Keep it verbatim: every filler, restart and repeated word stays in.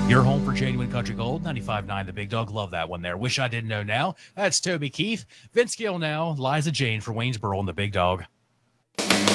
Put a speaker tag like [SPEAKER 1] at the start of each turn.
[SPEAKER 1] Your home for genuine country gold, ninety-five point nine The Big Dog. Love that one there. Wish I didn't know now. That's Toby Keith. Vince Gill now. Liza Jane for Waynesboro and The Big Dog.